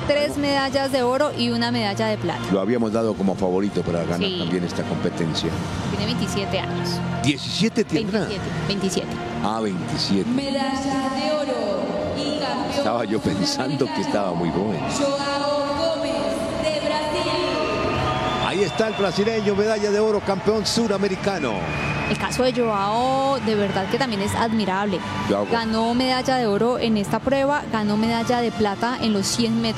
3 medallas de oro y una medalla de plata. Lo habíamos dado como favorito para ganar también esta competencia. Tiene 27 años. ¿17 tendrá? 27. Ah, 27. Medalla de oro y campeón. Estaba yo pensando que estaba muy joven. Joao Gómez, de Brasil. Ahí está el brasileño, medalla de oro, campeón suramericano. El caso de Joao, de verdad que también es admirable. Ganó medalla de oro en esta prueba, ganó medalla de plata en los 100 metros.